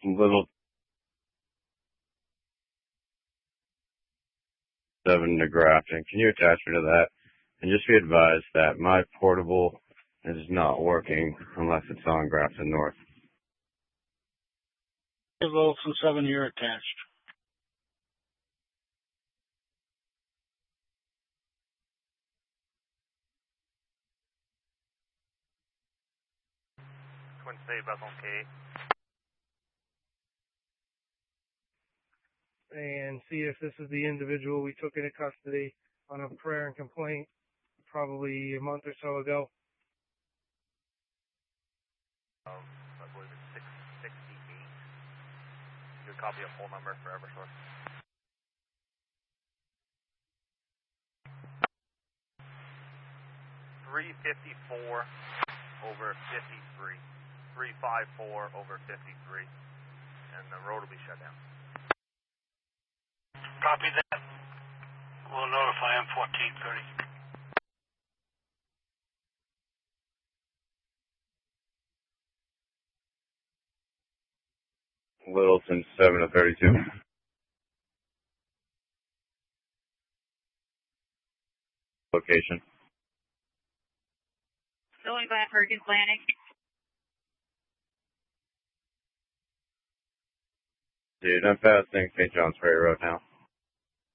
Little 7 to Grafton. Can you attach me to that? And just be advised that my portable is not working unless it's on Grafton North. Wilson 7, you're attached. Twin State, Bethel K. And see if this is the individual we took into custody on a prayer and complaint probably a month or so ago. I believe it's 668. You copy a full number for Eversource. 354 over 53. 354 over 53. And the road will be shut down. Copy that. We'll notify him 1430. Littleton 7 to 32. Location. Going by Perkins Atlantic. Dude, I'm passing St. John's Ferry Road now.